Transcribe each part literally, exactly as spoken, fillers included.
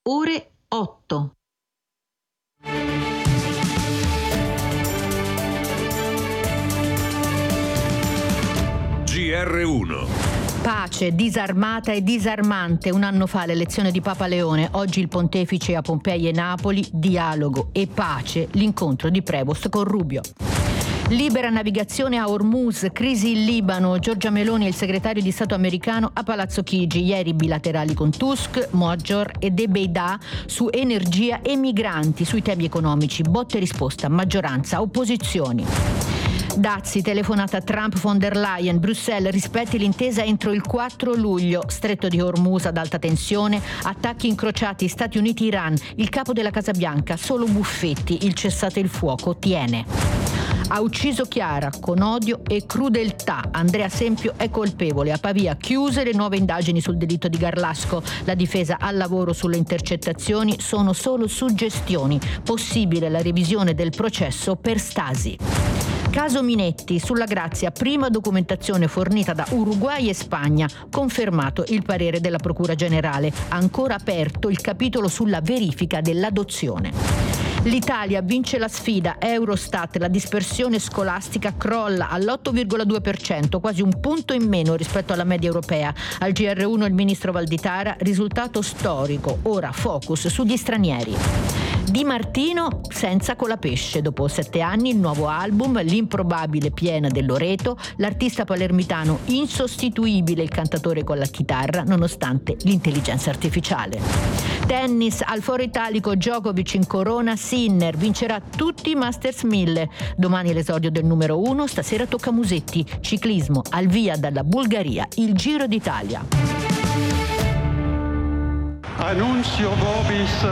ore otto. G R uno. Pace, disarmata e disarmante. Un anno fa l'elezione di Papa Leone, oggi il pontefice a Pompei e Napoli, dialogo e pace, l'incontro di Prevost con Rubio. Libera navigazione a Hormuz, crisi in Libano, Giorgia Meloni e il segretario di Stato americano a Palazzo Chigi, ieri bilaterali con Tusk, Mojor e De Beida su energia e migranti, sui temi economici, botte e risposta, maggioranza, opposizioni. Dazi, telefonata a Trump, von der Leyen, Bruxelles rispetti l'intesa entro il quattro luglio, stretto di Hormuz ad alta tensione, attacchi incrociati Stati Uniti-Iran, il capo della Casa Bianca, solo Buffetti, il cessate il fuoco tiene. Ha ucciso Chiara con odio e crudeltà. Andrea Sempio è colpevole. A Pavia chiuse le nuove indagini sul delitto di Garlasco. La difesa al lavoro sulle intercettazioni, sono solo suggestioni. Possibile la revisione del processo per Stasi. Caso Minetti, sulla Grazia, prima documentazione fornita da Uruguay e Spagna, confermato il parere della Procura Generale. Ancora aperto il capitolo sulla verifica dell'adozione. L'Italia vince la sfida Eurostat, la dispersione scolastica crolla all'otto virgola due per cento, quasi un punto in meno rispetto alla media europea. Al G R uno il ministro Valditara, risultato storico, ora focus sugli stranieri. Di Martino senza Colapesce, dopo sette anni il nuovo album, l'improbabile Piena del Loreto, l'artista palermitano insostituibile, il cantatore con la chitarra nonostante l'intelligenza artificiale. Tennis, al Foro Italico Djokovic in corona, Sinner vincerà tutti i Masters mille. Domani l'esordio del numero uno, stasera tocca Musetti. Ciclismo, al via dalla Bulgaria, il Giro d'Italia. Annuncio vobis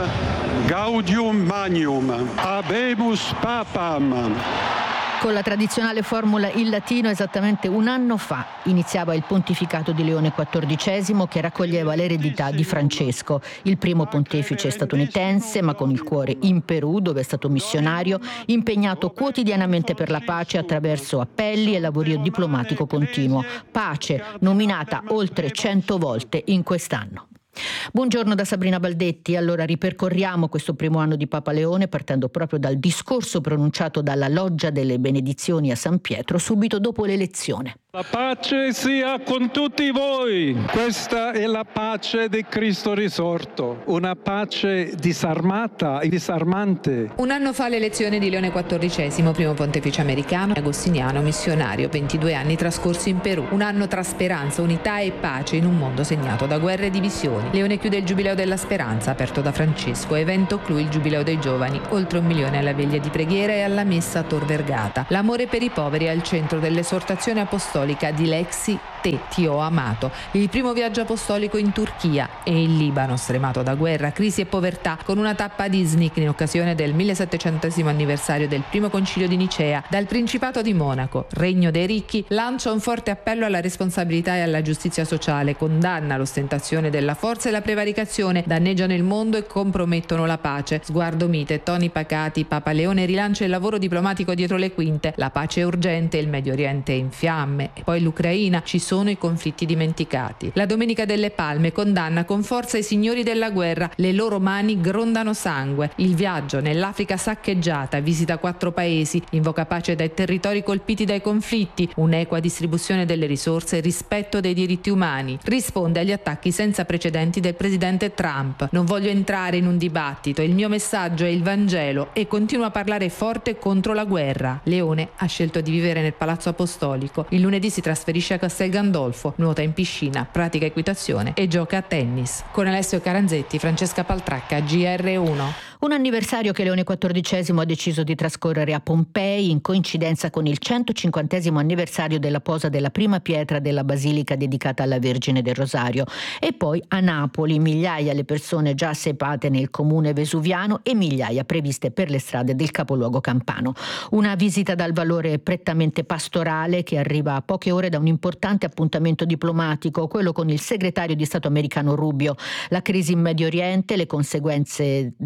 gaudium magnum, habemus papam. Con la tradizionale formula in latino, esattamente un anno fa iniziava il pontificato di Leone quattordicesimo, che raccoglieva l'eredità di Francesco, il primo pontefice statunitense, ma con il cuore in Perù, dove è stato missionario, impegnato quotidianamente per la pace attraverso appelli e lavorio diplomatico continuo. Pace, nominata oltre cento volte in quest'anno. Buongiorno da Sabrina Baldetti. Allora ripercorriamo questo primo anno di Papa Leone partendo proprio dal discorso pronunciato dalla Loggia delle Benedizioni a San Pietro subito dopo l'elezione. La pace sia con tutti voi. Questa è la pace di Cristo risorto, una pace disarmata e disarmante. Un anno fa l'elezione di Leone quattordicesimo, primo pontefice americano, agostiniano, missionario, ventidue anni trascorsi in Perù. Un anno tra speranza, unità e pace in un mondo segnato da guerre e divisioni. Leone chiude il Giubileo della Speranza, aperto da Francesco, evento clou il Giubileo dei Giovani, oltre un milione alla veglia di preghiera e alla messa a Tor Vergata. L'amore per i poveri è al centro dell'esortazione apostolica di Lexi Te, ti ho amato. Il primo viaggio apostolico in Turchia e in Libano, stremato da guerra, crisi e povertà, con una tappa ad Iznik in occasione del millesettecentesimo anniversario del primo concilio di Nicea. Dal Principato di Monaco, regno dei ricchi, lancia un forte appello alla responsabilità e alla giustizia sociale, condanna l'ostentazione della forza e la prevaricazione, danneggiano il mondo e compromettono la pace. Sguardo mite, toni pacati, Papa Leone rilancia il lavoro diplomatico dietro le quinte. La pace è urgente, il Medio Oriente è in fiamme, e poi l'Ucraina, ci sono i conflitti dimenticati. La Domenica delle Palme condanna con forza i signori della guerra, le loro mani grondano sangue. Il viaggio nell'Africa saccheggiata, visita quattro paesi, invoca pace dai territori colpiti dai conflitti, un'equa distribuzione delle risorse e rispetto dei diritti umani. Risponde agli attacchi senza precedenti del presidente Trump. Non voglio entrare in un dibattito, il mio messaggio è il Vangelo, e continua a parlare forte contro la guerra. Leone ha scelto di vivere nel Palazzo Apostolico. Il lunedì si trasferisce a Castel Gandolfo, nuota in piscina, pratica equitazione e gioca a tennis. Con Alessio Caranzetti, Francesca Paltracca, G R uno. Un anniversario che Leone quattordicesimo ha deciso di trascorrere a Pompei in coincidenza con il centocinquantesimo anniversario della posa della prima pietra della basilica dedicata alla Vergine del Rosario, e poi a Napoli migliaia le persone già assepate nel comune vesuviano e migliaia previste per le strade del capoluogo campano. Una visita dal valore prettamente pastorale che arriva a poche ore da un importante appuntamento diplomatico, quello con il segretario di Stato americano Rubio. La crisi in Medio Oriente, le conseguenze del settore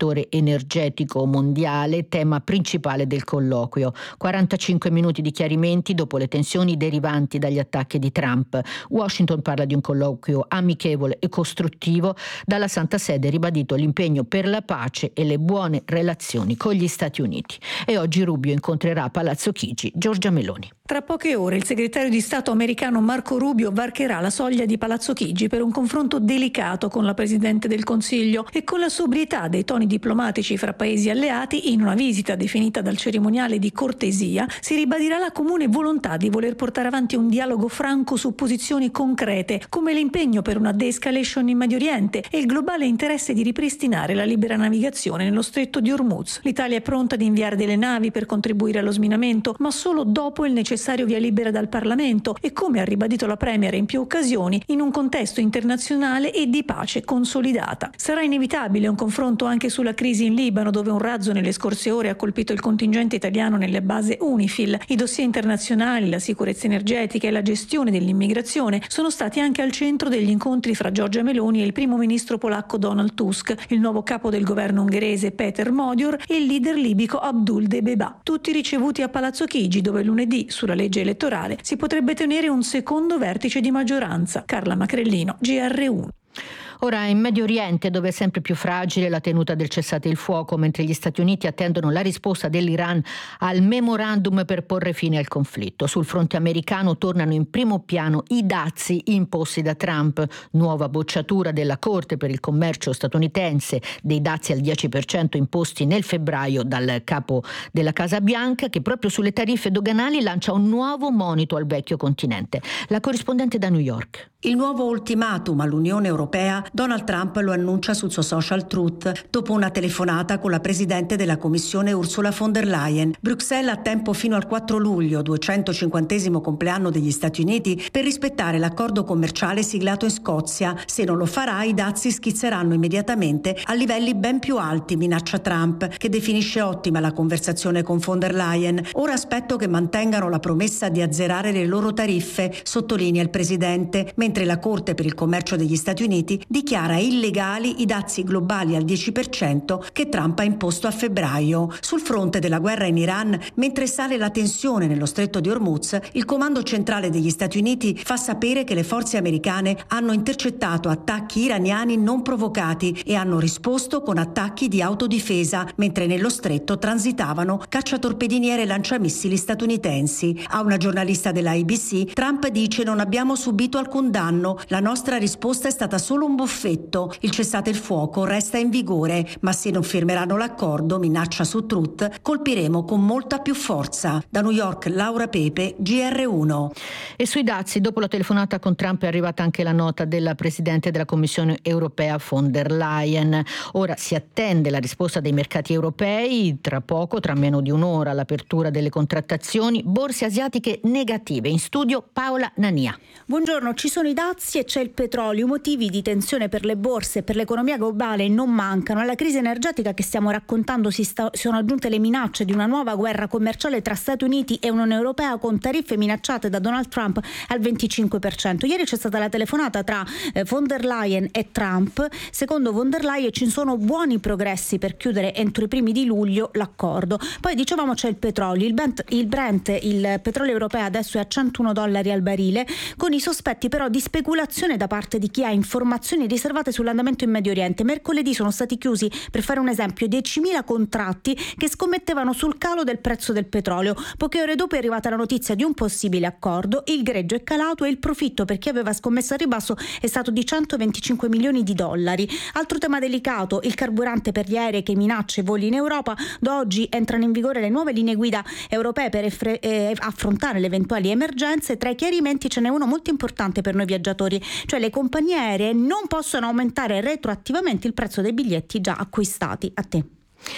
settore energetico mondiale, tema principale del colloquio. quarantacinque minuti di chiarimenti dopo le tensioni derivanti dagli attacchi di Trump. Washington parla di un colloquio amichevole e costruttivo. Dalla Santa Sede è ribadito l'impegno per la pace e le buone relazioni con gli Stati Uniti. E oggi Rubio incontrerà a Palazzo Chigi Giorgia Meloni. Tra poche ore il segretario di Stato americano Marco Rubio varcherà la soglia di Palazzo Chigi per un confronto delicato con la Presidente del Consiglio e con la sobrietà dei toni diplomatici fra paesi alleati in una visita definita dal cerimoniale di cortesia si ribadirà la comune volontà di voler portare avanti un dialogo franco su posizioni concrete come l'impegno per una de-escalation in Medio Oriente e il globale interesse di ripristinare la libera navigazione nello stretto di Hormuz. L'Italia è pronta ad inviare delle navi per contribuire allo sminamento, ma solo dopo il necessario via libera dal Parlamento e, come ha ribadito la Premier in più occasioni, in un contesto internazionale e di pace consolidata. Sarà inevitabile un confronto anche sulla crisi in Libano, dove un razzo nelle scorse ore ha colpito il contingente italiano nelle basi UNIFIL. I dossier internazionali, la sicurezza energetica e la gestione dell'immigrazione sono stati anche al centro degli incontri fra Giorgia Meloni e il primo ministro polacco Donald Tusk, il nuovo capo del governo ungherese Peter Modior e il leader libico Abdul Debeba, tutti ricevuti a Palazzo Chigi, dove lunedì sulla legge elettorale si potrebbe tenere un secondo vertice di maggioranza. Carla Macrellino, G R uno. Ora in Medio Oriente, dove è sempre più fragile la tenuta del cessate il fuoco, mentre gli Stati Uniti attendono la risposta dell'Iran al memorandum per porre fine al conflitto. Sul fronte americano tornano in primo piano i dazi imposti da Trump, nuova bocciatura della Corte per il commercio statunitense dei dazi al dieci per cento imposti nel febbraio dal capo della Casa Bianca, che proprio sulle tariffe doganali lancia un nuovo monito al vecchio continente. La corrispondente da New York. Il nuovo ultimatum all'Unione Europea Donald Trump lo annuncia sul suo social Truth dopo una telefonata con la presidente della Commissione Ursula von der Leyen. Bruxelles ha tempo fino al quattro luglio, duecentocinquantesimo compleanno degli Stati Uniti, per rispettare l'accordo commerciale siglato in Scozia. Se non lo farà, i dazi schizzeranno immediatamente a livelli ben più alti, minaccia Trump, che definisce ottima la conversazione con von der Leyen. Ora aspetto che mantengano la promessa di azzerare le loro tariffe, sottolinea il presidente, mentre la Corte per il commercio degli Stati Uniti dichiara illegali i dazi globali al dieci per cento che Trump ha imposto a febbraio. Sul fronte della guerra in Iran, mentre sale la tensione nello stretto di Hormuz, il comando centrale degli Stati Uniti fa sapere che le forze americane hanno intercettato attacchi iraniani non provocati e hanno risposto con attacchi di autodifesa, mentre nello stretto transitavano cacciatorpediniere e lanciamissili statunitensi. A una giornalista della A B C, Trump dice: non abbiamo subito alcun danno, la nostra risposta è stata solo un buffetto, il cessate il fuoco resta in vigore, ma se non firmeranno l'accordo, minaccia su Truth, colpiremo con molta più forza. Da New York, Laura Pepe, G R uno. E sui dazi, dopo la telefonata con Trump è arrivata anche la nota della Presidente della Commissione Europea von der Leyen. Ora si attende la risposta dei mercati europei, tra poco, tra meno di un'ora, l'apertura delle contrattazioni. Borse asiatiche negative. In studio Paola Nania. Buongiorno, ci sono i dazi e c'è il petrolio. Motivi di tensione per le borse e per l'economia globale non mancano. Alla crisi energetica che stiamo raccontando si sta, sono aggiunte le minacce di una nuova guerra commerciale tra Stati Uniti e Unione Europea, con tariffe minacciate da Donald Trump al venticinque per cento. Ieri c'è stata la telefonata tra eh, von der Leyen e Trump. Secondo von der Leyen ci sono buoni progressi per chiudere entro i primi di luglio l'accordo. Poi dicevamo c'è il petrolio. Il Brent, il, Brent, il petrolio europeo adesso è a centouno dollari al barile, con i sospetti però di speculazione da parte di chi ha informazioni riservate sull'andamento in Medio Oriente. Mercoledì sono stati chiusi, per fare un esempio, diecimila contratti che scommettevano sul calo del prezzo del petrolio. Poche ore dopo è arrivata la notizia di un possibile accordo, il greggio è calato e il profitto per chi aveva scommesso al ribasso è stato di centoventicinque milioni di dollari. Altro tema delicato, il carburante per gli aerei che minaccia i voli in Europa. Da oggi entrano in vigore le nuove linee guida europee per effre- eh, affrontare le eventuali emergenze. Tra i chiarimenti ce n'è uno molto importante per noi viaggiatori, cioè le compagnie aeree non possono aumentare retroattivamente il prezzo dei biglietti già acquistati. A te.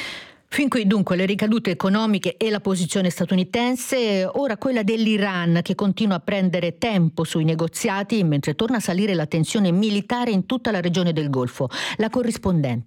Fin qui dunque le ricadute economiche e la posizione statunitense, ora quella dell'Iran che continua a prendere tempo sui negoziati mentre torna a salire la tensione militare in tutta la regione del Golfo. La corrispondente.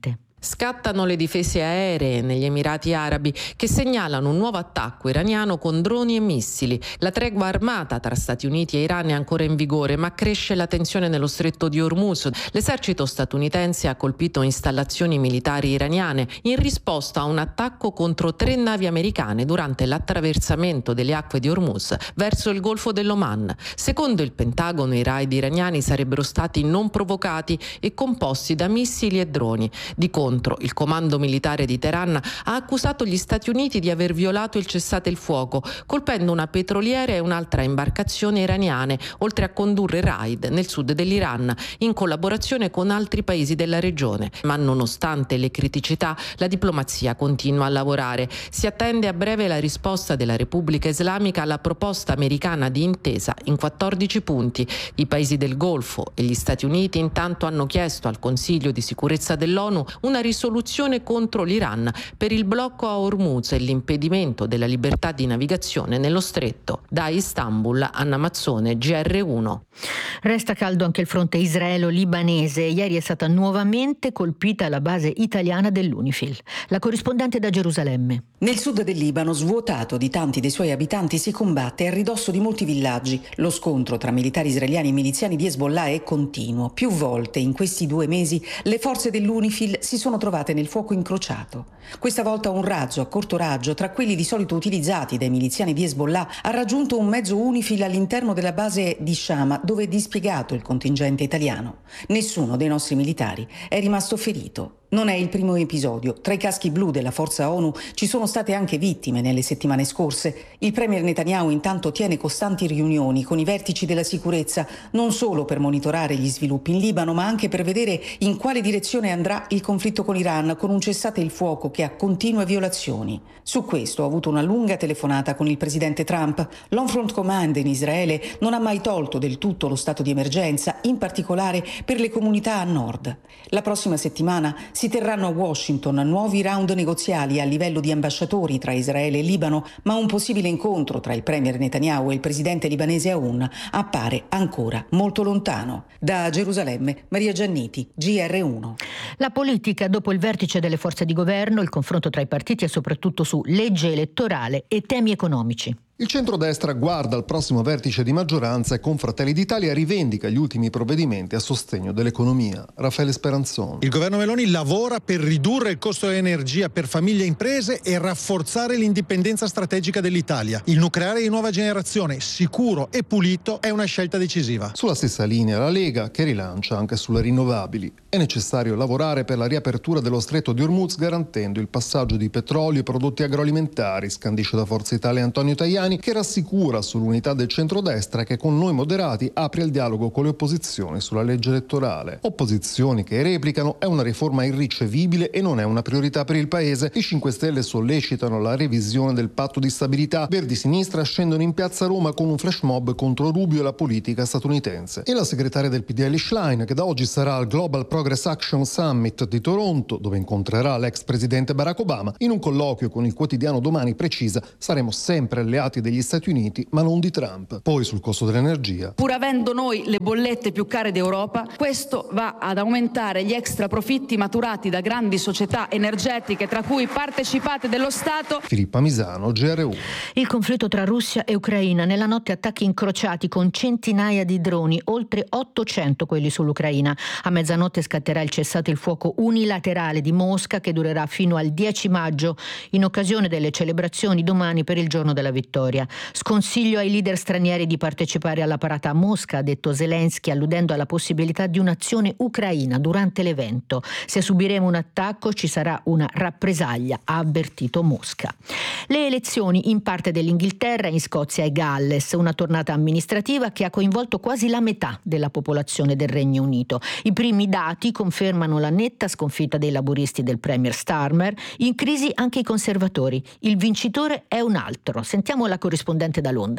Scattano le difese aeree negli Emirati Arabi che segnalano un nuovo attacco iraniano con droni e missili. La tregua armata tra Stati Uniti e Iran è ancora in vigore, ma cresce la tensione nello stretto di Hormuz. L'esercito statunitense ha colpito installazioni militari iraniane in risposta a un attacco contro tre navi americane durante l'attraversamento delle acque di Hormuz verso il Golfo dell'Oman. Secondo il Pentagono, i raid iraniani sarebbero stati non provocati e composti da missili e droni. Di contro, il comando militare di Teheran ha accusato gli Stati Uniti di aver violato il cessate il fuoco, colpendo una petroliera e un'altra imbarcazione iraniane, oltre a condurre raid nel sud dell'Iran, in collaborazione con altri paesi della regione. Ma nonostante le criticità, la diplomazia continua a lavorare. Si attende a breve la risposta della Repubblica Islamica alla proposta americana di intesa in quattordici punti. I paesi del Golfo e gli Stati Uniti intanto hanno chiesto al Consiglio di sicurezza dell'ONU una risoluzione contro l'Iran per il blocco a Hormuz e l'impedimento della libertà di navigazione nello stretto. Da Istanbul, Anna Mazzone, G R uno. Resta caldo anche il fronte israelo-libanese. Ieri è stata nuovamente colpita la base italiana dell'UNIFIL. La corrispondente da Gerusalemme. Nel sud del Libano, svuotato di tanti dei suoi abitanti, si combatte a ridosso di molti villaggi. Lo scontro tra militari israeliani e miliziani di Hezbollah è continuo. Più volte in questi due mesi le forze dell'UNIFIL si sono trovate nel fuoco incrociato. Questa volta un razzo a corto raggio, tra quelli di solito utilizzati dai miliziani di Hezbollah, ha raggiunto un mezzo UNIFIL all'interno della base di Shama, dove è dispiegato il contingente italiano. Nessuno dei nostri militari è rimasto ferito. Non è il primo episodio. Tra i caschi blu della forza ONU ci sono state anche vittime nelle settimane scorse. Il premier Netanyahu intanto tiene costanti riunioni con i vertici della sicurezza, non solo per monitorare gli sviluppi in Libano, ma anche per vedere in quale direzione andrà il conflitto con l'Iran, con un cessate il fuoco che ha continue violazioni. Su questo ho avuto una lunga telefonata con il presidente Trump. L'On-Front Command in Israele non ha mai tolto del tutto lo stato di emergenza, in particolare per le comunità a nord. La prossima settimana si terranno a Washington nuovi round negoziali a livello di ambasciatori tra Israele e Libano, ma un possibile incontro tra il premier Netanyahu e il presidente libanese Aoun appare ancora molto lontano. Da Gerusalemme, Maria Gianniti, G R uno. La politica dopo il vertice delle forze di governo, il confronto tra i partiti e soprattutto su legge elettorale e temi economici. Il centrodestra guarda al prossimo vertice di maggioranza e con Fratelli d'Italia rivendica gli ultimi provvedimenti a sostegno dell'economia. Raffaele Speranzoni. Il governo Meloni lavora per ridurre il costo dell'energia per famiglie e imprese e rafforzare l'indipendenza strategica dell'Italia. Il nucleare di nuova generazione, sicuro e pulito, è una scelta decisiva. Sulla stessa linea la Lega, che rilancia anche sulle rinnovabili. È necessario lavorare per la riapertura dello stretto di Hormuz garantendo il passaggio di petrolio e prodotti agroalimentari, scandisce da Forza Italia Antonio Tajani, che rassicura sull'unità del centrodestra che con noi moderati apre il dialogo con le opposizioni sulla legge elettorale. Opposizioni che replicano: è una riforma irricevibile e non è una priorità per il paese. I cinque Stelle sollecitano la revisione del patto di stabilità. Verdi Sinistra scendono in piazza Roma con un flash mob contro Rubio e la politica statunitense. E la segretaria del P D L Schlein, che da oggi sarà al Global Progress Action Summit di Toronto, dove incontrerà l'ex presidente Barack Obama, in un colloquio con il quotidiano Domani precisa: saremo sempre alleati degli Stati Uniti, ma non di Trump. Poi sul costo dell'energia. Pur avendo noi le bollette più care d'Europa, questo va ad aumentare gli extra profitti maturati da grandi società energetiche, tra cui partecipate dello Stato. Filippa Misano, G R uno. Il conflitto tra Russia e Ucraina. Nella notte attacchi incrociati con centinaia di droni, oltre ottocento quelli sull'Ucraina. A mezzanotte scatterà il cessate il fuoco unilaterale di Mosca, che durerà fino al dieci maggio, in occasione delle celebrazioni domani per il giorno della vittoria. Sconsiglio ai leader stranieri di partecipare alla parata a Mosca, ha detto Zelensky, alludendo alla possibilità di un'azione ucraina durante l'evento. Se subiremo un attacco ci sarà una rappresaglia, ha avvertito Mosca. Le elezioni in parte dell'Inghilterra, in Scozia e Galles, una tornata amministrativa che ha coinvolto quasi la metà della popolazione del Regno Unito. I primi dati confermano la netta sconfitta dei laburisti del premier Starmer, in crisi anche i conservatori. Il vincitore è un altro. Sentiamo la corrispondente da Londra.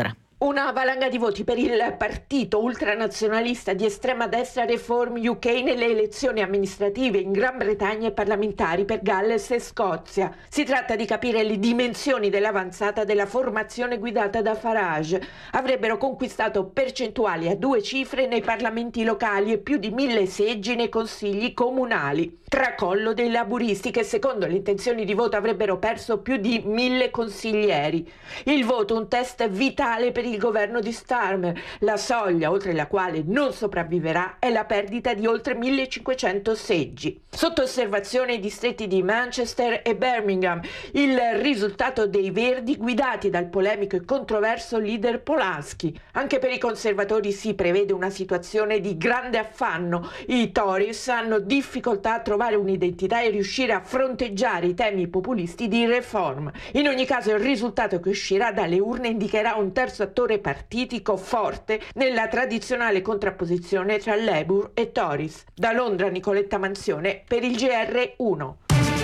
Una valanga di voti per il partito ultranazionalista di estrema destra Reform U K nelle elezioni amministrative in Gran Bretagna e parlamentari per Galles e Scozia. Si tratta di capire le dimensioni dell'avanzata della formazione guidata da Farage. Avrebbero conquistato percentuali a due cifre nei parlamenti locali e più di mille seggi nei consigli comunali. Tracollo dei laburisti che secondo le intenzioni di voto avrebbero perso più di mille consiglieri. Il voto un test vitale per il governo di Starmer. La soglia oltre la quale non sopravviverà è la perdita di oltre millecinquecento seggi. Sotto osservazione i distretti di Manchester e Birmingham. Il risultato dei Verdi guidati dal polemico e controverso leader Polanski. Anche per i conservatori si prevede una situazione di grande affanno. I Tories hanno difficoltà a trovare un'identità e riuscire a fronteggiare i temi populisti di Reform. In ogni caso il risultato che uscirà dalle urne indicherà un terzo attore partitico forte nella tradizionale contrapposizione tra Labour e Tories. Da Londra Nicoletta Manzione per il G R uno.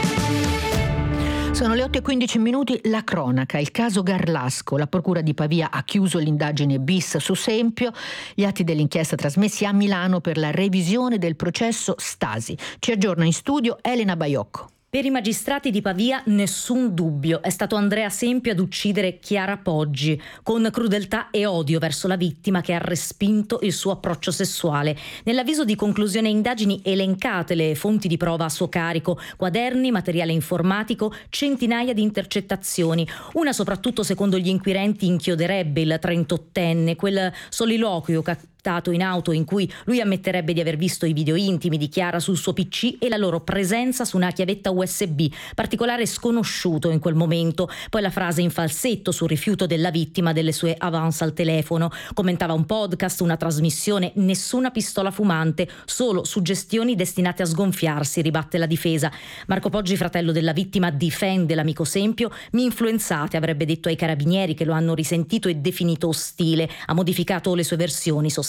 Sono le otto e quindici minuti, la cronaca, il caso Garlasco. La procura di Pavia ha chiuso l'indagine bis su Sempio, gli atti dell'inchiesta trasmessi a Milano per la revisione del processo Stasi. Ci aggiorna in studio Elena Baiocco. Per i magistrati di Pavia nessun dubbio, è stato Andrea Sempio ad uccidere Chiara Poggi, con crudeltà e odio verso la vittima che ha respinto il suo approccio sessuale. Nell'avviso di conclusione indagini elencate le fonti di prova a suo carico, quaderni, materiale informatico, centinaia di intercettazioni. Una soprattutto secondo gli inquirenti inchioderebbe il trentottenne, quel soliloquio che in auto in cui lui ammetterebbe di aver visto i video intimi di Chiara sul suo P C e la loro presenza su una chiavetta U S B, particolare sconosciuto in quel momento. Poi la frase in falsetto sul rifiuto della vittima delle sue avance al telefono. Commentava un podcast, una trasmissione, nessuna pistola fumante, solo suggestioni destinate a sgonfiarsi, ribatte la difesa. Marco Poggi, fratello della vittima, difende l'amico Sempio. Mi influenzate, avrebbe detto ai carabinieri che lo hanno risentito e definito ostile. Ha modificato le sue versioni, sostengono.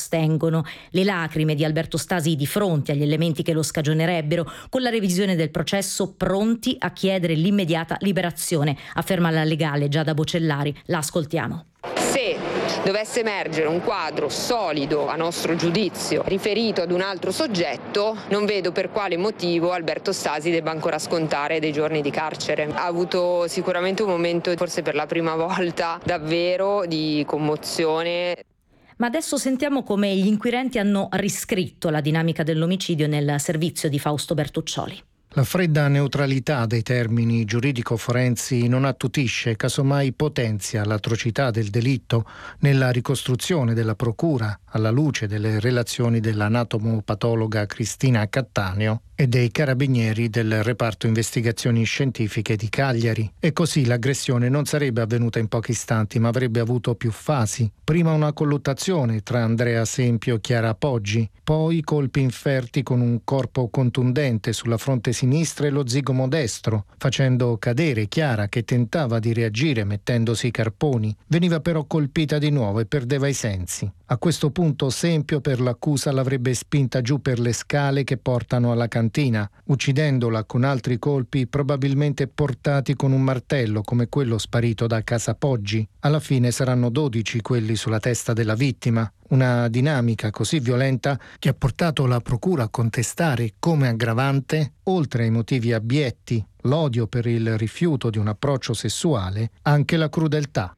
Le lacrime di Alberto Stasi di fronte agli elementi che lo scagionerebbero, con la revisione del processo pronti a chiedere l'immediata liberazione, afferma la legale Giada Bocellari. La ascoltiamo. Se dovesse emergere un quadro solido, a nostro giudizio, riferito ad un altro soggetto, non vedo per quale motivo Alberto Stasi debba ancora scontare dei giorni di carcere. Ha avuto sicuramente un momento, forse per la prima volta, davvero di commozione. Ma adesso sentiamo come gli inquirenti hanno riscritto la dinamica dell'omicidio nel servizio di Fausto Bertuccioli. La fredda neutralità dei termini giuridico-forensi non attutisce, casomai potenzia l'atrocità del delitto nella ricostruzione della procura alla luce delle relazioni dell'anatomopatologa Cristina Cattaneo e dei carabinieri del reparto investigazioni scientifiche di Cagliari. E così l'aggressione non sarebbe avvenuta in pochi istanti, ma avrebbe avuto più fasi. Prima una colluttazione tra Andrea Sempio e Chiara Poggi, poi colpi inferti con un corpo contundente sulla fronte sinistra e lo zigomo destro, facendo cadere Chiara che tentava di reagire mettendosi i carponi. Veniva però colpita di nuovo e perdeva i sensi. A questo punto Sempio per l'accusa l'avrebbe spinta giù per le scale che portano alla cantina, uccidendola con altri colpi probabilmente portati con un martello come quello sparito da casa Poggi. Alla fine saranno dodici quelli sulla testa della vittima. Una dinamica così violenta che ha portato la procura a contestare come aggravante, oltre ai motivi abietti, l'odio per il rifiuto di un approccio sessuale, anche la crudeltà.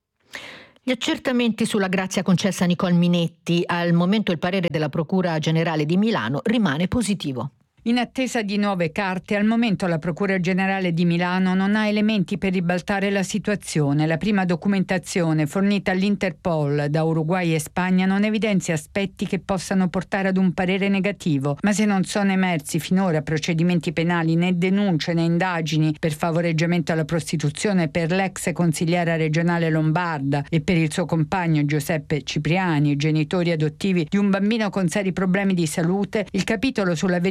Gli accertamenti sulla grazia concessa a Nicole Minetti, al momento il parere della Procura Generale di Milano rimane positivo. In attesa di nuove carte, al momento la Procura Generale di Milano non ha elementi per ribaltare la situazione. La prima documentazione fornita all'Interpol da Uruguay e Spagna non evidenzia aspetti che possano portare ad un parere negativo, ma se non sono emersi finora procedimenti penali né denunce né indagini per favoreggiamento alla prostituzione per l'ex consigliera regionale lombarda e per il suo compagno Giuseppe Cipriani, genitori adottivi di un bambino con seri problemi di salute, il capitolo sulla verifica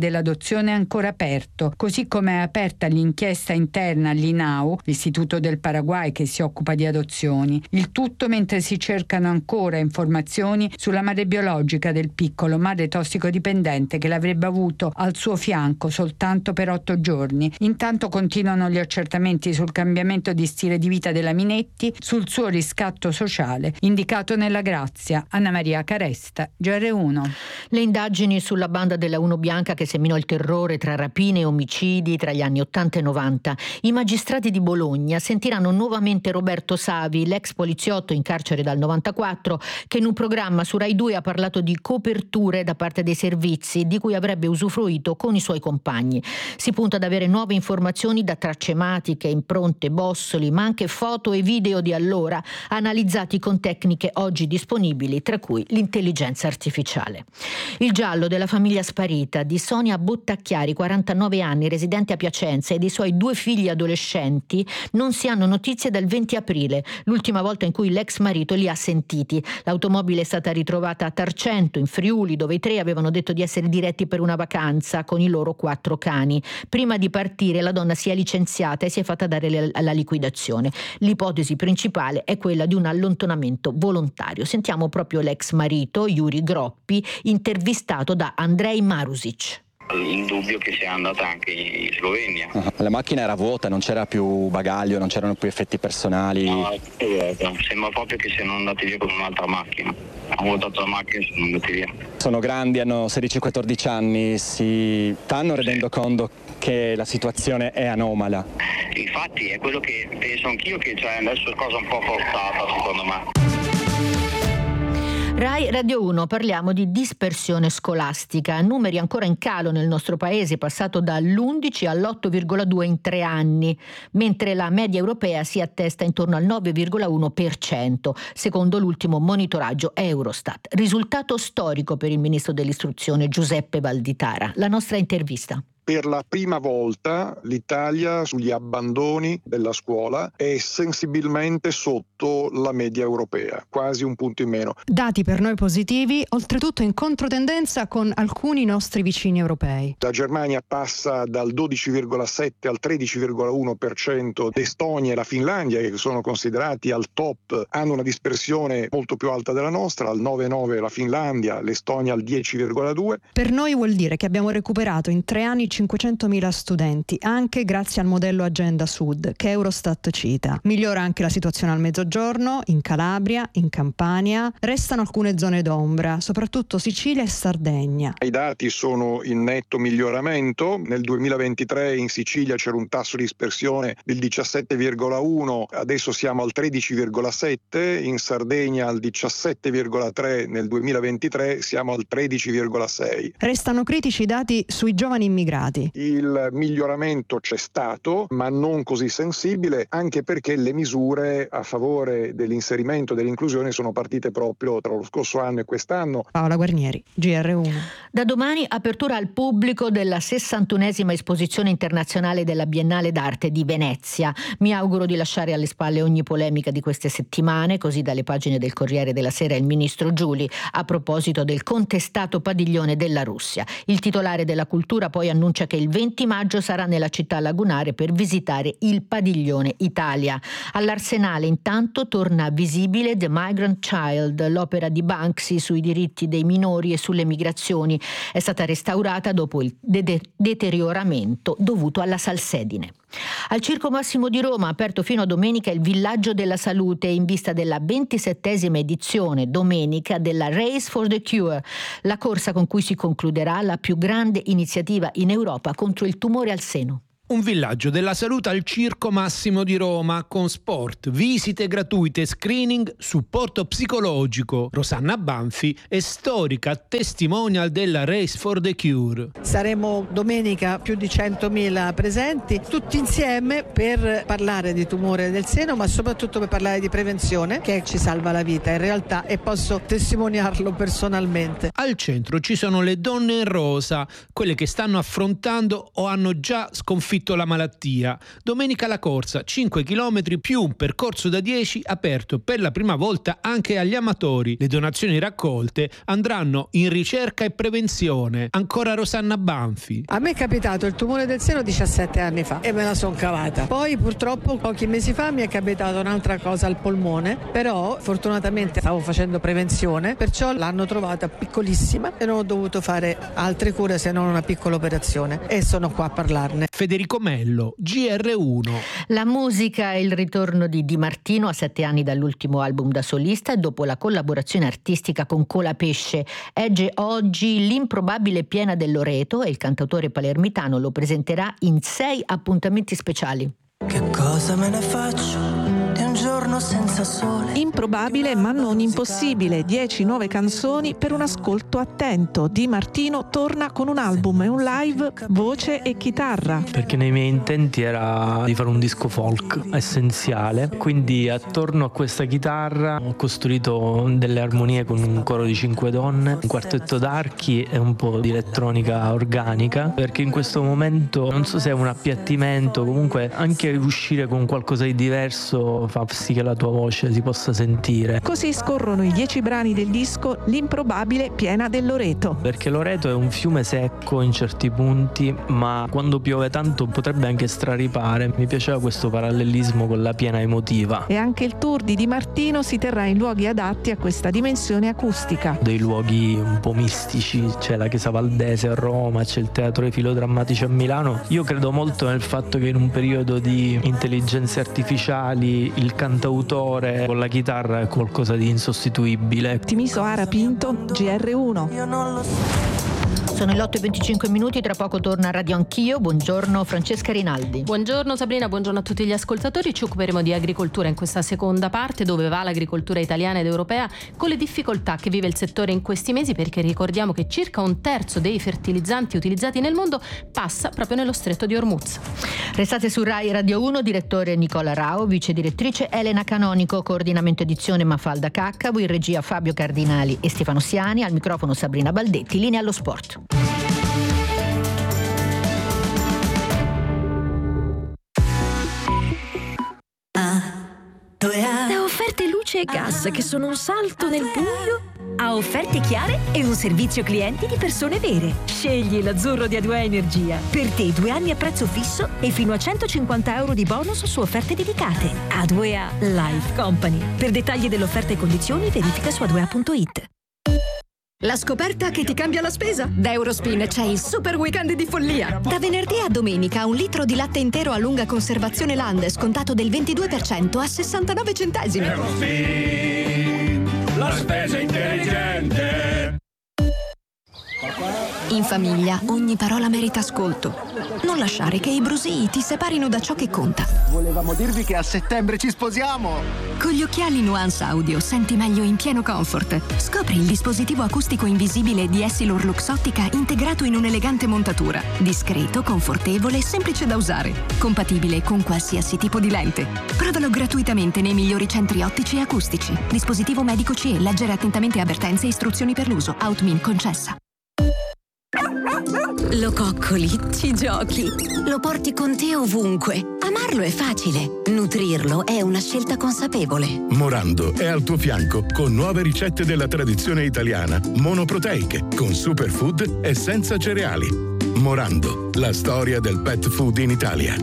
dell'adozione è ancora aperto, così come è aperta l'inchiesta interna all'I N A U, l'Istituto del Paraguay che si occupa di adozioni. Il tutto mentre si cercano ancora informazioni sulla madre biologica del piccolo, madre tossicodipendente che l'avrebbe avuto al suo fianco soltanto per otto giorni. Intanto continuano gli accertamenti sul cambiamento di stile di vita della Minetti, sul suo riscatto sociale indicato nella grazia. Anna Maria Caresta, G R uno. Le indagini sulla banda della Uno Bianca che seminò il terrore tra rapine e omicidi tra gli anni ottanta e novanta. I magistrati di Bologna sentiranno nuovamente Roberto Savi, l'ex poliziotto in carcere dal novantaquattro, che in un programma su Rai due ha parlato di coperture da parte dei servizi di cui avrebbe usufruito con i suoi compagni. Si punta ad avere nuove informazioni da tracce ematiche, impronte, bossoli, ma anche foto e video di allora, analizzati con tecniche oggi disponibili, tra cui l'intelligenza artificiale. Il giallo della famiglia sparita di Sonia Bottacchiari, quarantanove anni, residente a Piacenza, e dei suoi due figli adolescenti non si hanno notizie dal venti aprile, l'ultima volta in cui l'ex marito li ha sentiti. L'automobile è stata ritrovata a Tarcento, in Friuli, dove i tre avevano detto di essere diretti per una vacanza con i loro quattro cani. Prima di partire la donna si è licenziata e si è fatta dare la liquidazione. L'ipotesi principale è quella di un allontanamento volontario. Sentiamo proprio l'ex marito, Yuri Groppi, intervistato da Andrej Marusic. Il dubbio che sia andata anche in Slovenia. Uh-huh. La macchina era vuota, non c'era più bagaglio, non c'erano più effetti personali. No, sembra proprio che siano andati via con un'altra macchina. Hanno vuotato la macchina e sono andati via. Sono grandi, hanno sedici quattordici anni, si stanno rendendo conto che la situazione è anomala. Infatti è quello che penso anch'io, che cioè, adesso è cosa un po' forzata secondo me. Rai Radio uno, parliamo di dispersione scolastica, numeri ancora in calo nel nostro paese, passato dall'undici all'otto virgola due in tre anni, mentre la media europea si attesta intorno al nove virgola uno per cento, secondo l'ultimo monitoraggio Eurostat. Risultato storico per il ministro dell'istruzione Giuseppe Valditara. La nostra intervista. Per la prima volta l'Italia sugli abbandoni della scuola è sensibilmente sotto la media europea, quasi un punto in meno. Dati per noi positivi, oltretutto in controtendenza con alcuni nostri vicini europei. La Germania passa dal dodici virgola sette al tredici virgola uno per cento, l'Estonia e la Finlandia, che sono considerati al top, hanno una dispersione molto più alta della nostra, al nove virgola nove la Finlandia, l'Estonia al dieci virgola due. Per noi vuol dire che abbiamo recuperato in tre anni cinquecentomila studenti, anche grazie al modello Agenda Sud che Eurostat cita. Migliora anche la situazione al Mezzogiorno, in Calabria, in Campania. Restano alcune zone d'ombra, soprattutto Sicilia e Sardegna. I dati sono in netto miglioramento. Nel duemilaventitré in Sicilia c'era un tasso di dispersione del diciassette virgola uno, adesso siamo al tredici virgola sette, in Sardegna al diciassette virgola tre nel duemilaventitré, siamo al tredici virgola sei. Restano critici i dati sui giovani immigrati. Il miglioramento c'è stato, ma non così sensibile, anche perché le misure a favore dell'inserimento e dell'inclusione sono partite proprio tra lo scorso anno e quest'anno. Paola Guarnieri, G R uno. Da domani apertura al pubblico della sessantunesima esposizione internazionale della Biennale d'Arte di Venezia. Mi auguro di lasciare alle spalle ogni polemica di queste settimane, così dalle pagine del Corriere della Sera il ministro Giuli a proposito del contestato padiglione della Russia. Il titolare della cultura poi annuncia che il venti maggio sarà nella città lagunare per visitare il padiglione Italia. All'Arsenale intanto torna visibile The Migrant Child, l'opera di Banksy sui diritti dei minori e sulle migrazioni. È stata restaurata dopo il de- deterioramento dovuto alla salsedine. Al Circo Massimo di Roma, aperto fino a domenica, il Villaggio della Salute in vista della ventisettesima edizione domenica della Race for the Cure, la corsa con cui si concluderà la più grande iniziativa in Europa contro il tumore al seno. Un villaggio della salute al Circo Massimo di Roma, con sport, visite gratuite, screening, supporto psicologico. Rosanna Banfi è storica testimonial della Race for the Cure. Saremo domenica più di centomila presenti, tutti insieme per parlare di tumore del seno, ma soprattutto per parlare di prevenzione, che ci salva la vita in realtà, e posso testimoniarlo personalmente. Al centro ci sono le donne in rosa, quelle che stanno affrontando o hanno già sconfitto sconfitto la malattia. Domenica la corsa, cinque chilometri più un percorso da dieci aperto per la prima volta anche agli amatori. Le donazioni raccolte andranno in ricerca e prevenzione. Ancora Rosanna Banfi. A me è capitato il tumore del seno diciassette anni fa e me la son cavata. Poi purtroppo pochi mesi fa mi è capitata un'altra cosa al polmone, però fortunatamente stavo facendo prevenzione, perciò l'hanno trovata piccolissima e non ho dovuto fare altre cure se non una piccola operazione e sono qua a parlarne. Federico Mello, G R uno. La musica e il ritorno di Di Martino a sette anni dall'ultimo album da solista e dopo la collaborazione artistica con Colapesce. Egge oggi l'improbabile Piena del Loreto e il cantautore palermitano lo presenterà in sei appuntamenti speciali. Che cosa me ne faccio di un giorno senza sole? Improbabile ma non impossibile, dieci nuove canzoni per un ascolto attento. Di Martino torna con un album e un live, voce e chitarra. Perché nei miei intenti era di fare un disco folk essenziale, quindi attorno a questa chitarra ho costruito delle armonie con un coro di cinque donne, un quartetto d'archi e un po' di elettronica organica, perché in questo momento non so se è un appiattimento, comunque anche uscire con qualcosa di diverso fa sì che la tua voce si possa sentire. Così scorrono i dieci brani del disco L'improbabile Piena del Loreto. Perché Loreto è un fiume secco in certi punti, ma quando piove tanto potrebbe anche straripare. Mi piaceva questo parallelismo con la piena emotiva. E anche il tour di Di Martino si terrà in luoghi adatti a questa dimensione acustica. Dei luoghi un po' mistici, c'è la Chiesa Valdese a Roma, c'è il Teatro dei Filodrammatici a Milano. Io credo molto nel fatto che in un periodo di intelligenze artificiali il cantautore con la chitarra è qualcosa di insostituibile. Timiso Ara Pinto, G R uno. Sono le otto e venticinque minuti, tra poco torna a Radio Anch'io. Buongiorno Francesca Rinaldi. Buongiorno Sabrina, buongiorno a tutti gli ascoltatori. Ci occuperemo di agricoltura in questa seconda parte, dove va l'agricoltura italiana ed europea, con le difficoltà che vive il settore in questi mesi, perché ricordiamo che circa un terzo dei fertilizzanti utilizzati nel mondo passa proprio nello stretto di Hormuz. Restate su Rai Radio uno, direttore Nicola Rao, vice direttrice Elena Canonico, coordinamento edizione Mafalda Caccavo, in regia Fabio Cardinali e Stefano Siani, al microfono Sabrina Baldetti, linea allo sport. Da Offerte Luce e Gas, che sono un salto nel buio a offerte chiare e un servizio clienti di persone vere. Scegli l'azzurro di A due A Energia. Per te due anni a prezzo fisso e fino a centocinquanta euro di bonus su offerte dedicate. A due A Life Company. Per dettagli dell'offerta e condizioni verifica su a due a punto it. La scoperta che ti cambia la spesa? Da Eurospin c'è il super weekend di follia. Da venerdì a domenica un litro di latte intero a lunga conservazione Land scontato del ventidue per cento a sessantanove centesimi. Eurospin, la spesa intelligente. In famiglia ogni parola merita ascolto. Non lasciare che i brusii ti separino da ciò che conta. Volevamo dirvi che a settembre ci sposiamo! Con gli occhiali Nuance Audio senti meglio in pieno comfort. Scopri il dispositivo acustico invisibile di Essilor Luxottica integrato in un'elegante montatura. Discreto, confortevole e semplice da usare. Compatibile con qualsiasi tipo di lente. Provalo gratuitamente nei migliori centri ottici e acustici. Dispositivo medico C E. Leggere attentamente avvertenze e istruzioni per l'uso. Outmin concessa. Lo coccoli, ci giochi, lo porti con te ovunque. Amarlo è facile, nutrirlo è una scelta consapevole. Morando è al tuo fianco con nuove ricette della tradizione italiana, monoproteiche, con superfood e senza cereali. Morando, la storia del pet food in Italia.